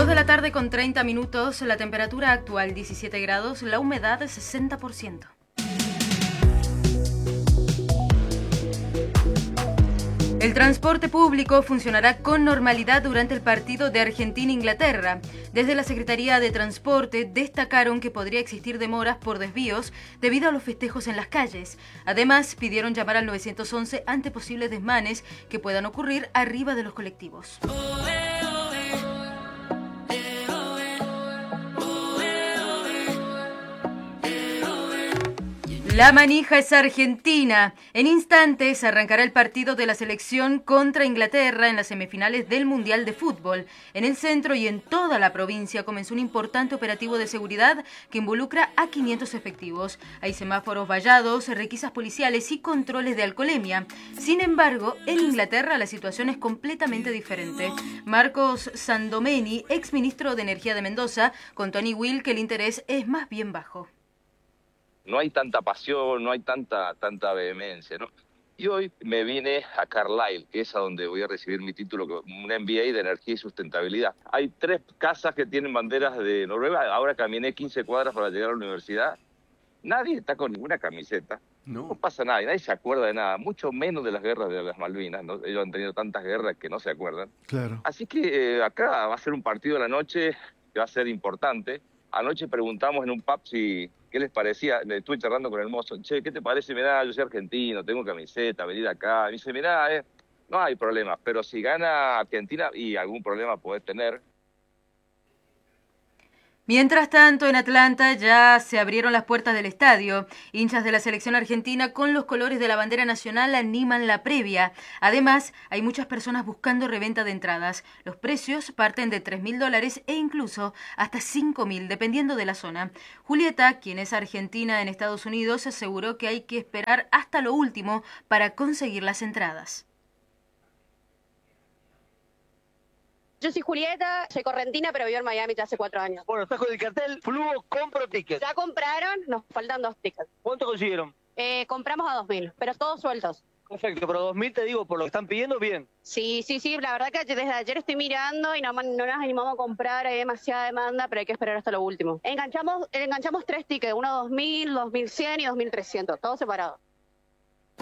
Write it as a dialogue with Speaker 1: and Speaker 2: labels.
Speaker 1: de la tarde con 30 minutos, la temperatura actual 17 grados, la humedad 60%. El transporte público funcionará con normalidad durante el partido de Argentina-Inglaterra. Desde la Secretaría de Transporte destacaron que podría existir demoras por desvíos debido a los festejos en las calles. Además, pidieron llamar al 911 ante posibles desmanes que puedan ocurrir arriba de los colectivos. La manija es argentina. En instantes arrancará el partido de la selección contra Inglaterra en las semifinales del Mundial de Fútbol. En el centro y en toda la provincia comenzó un importante operativo de seguridad que involucra a 500 efectivos. Hay semáforos vallados, requisas policiales y controles de alcoholemia. Sin embargo, en Inglaterra la situación es completamente diferente. Marcos Sandomeni, exministro de Energía de Mendoza, contó a Tony Will que el interés es más bien bajo.
Speaker 2: No hay tanta pasión, no hay tanta vehemencia, ¿no? Y hoy me vine a Carlisle, que es a donde voy a recibir mi título, un MBA de Energía y Sustentabilidad. Hay 3 casas que tienen banderas de Noruega. Ahora caminé 15 cuadras para llegar a la universidad. Nadie está con ninguna camiseta. No pasa nada, nadie se acuerda de nada, mucho menos de las guerras de las Malvinas, ¿no? Ellos han tenido tantas guerras que no se acuerdan. Claro. Así que acá va a ser un partido de la noche que va a ser importante. Anoche preguntamos en un pub qué les parecía. Le estuve charlando con el mozo. Che, ¿qué te parece? Mirá, yo soy argentino, tengo camiseta, venir acá. Me dice, mirá, no hay problema, pero si gana Argentina, y algún problema podés tener.
Speaker 1: Mientras tanto, en Atlanta ya se abrieron las puertas del estadio. Hinchas de la selección argentina con los colores de la bandera nacional animan la previa. Además, hay muchas personas buscando reventa de entradas. Los precios parten de $3.000 e incluso hasta $5.000, dependiendo de la zona. Julieta, quien es argentina en Estados Unidos, aseguró que hay que esperar hasta lo último para conseguir las entradas.
Speaker 3: Yo soy Julieta, soy correntina, pero vivo en Miami ya hace 4 años.
Speaker 4: Bueno, estás con el cartel Fluo, compro tickets.
Speaker 3: Ya compraron, nos faltan 2 tickets.
Speaker 4: ¿Cuánto consiguieron?
Speaker 3: Compramos a 2.000, pero todos sueltos.
Speaker 4: Perfecto, pero 2.000 te digo, por lo que están pidiendo, bien.
Speaker 3: Sí, la verdad que desde ayer estoy mirando y no nos animamos a comprar, hay demasiada demanda, pero hay que esperar hasta lo último. Enganchamos 3 tickets, uno 2.000, 2.100 y 2.300, todos separados.